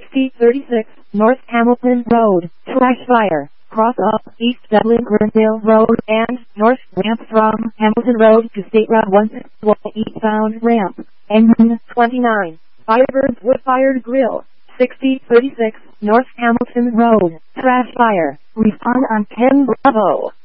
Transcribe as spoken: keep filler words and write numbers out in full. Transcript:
sixty thirty-six, North Hamilton Road, trash fire. Cross up East Dublin Grimsdale Road and North ramp from Hamilton Road to State Route one sixty-one eastbound ramp. Engine twenty-nine, Firebirds wood-fired grill, sixty thirty-six, North Hamilton Road, trash fire. Respond on ten Bravo.